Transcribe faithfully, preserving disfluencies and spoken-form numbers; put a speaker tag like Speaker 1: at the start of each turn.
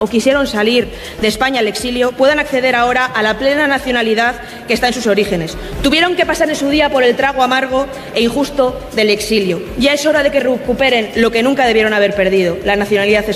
Speaker 1: o quisieron salir de España al exilio puedan acceder ahora a la plena nacionalidad que está en sus orígenes. Tuvieron que pasar en su día por el trago amargo e injusto del exilio. Ya es hora de que recuperen lo que nunca debieron haber perdido, la nacionalidad española.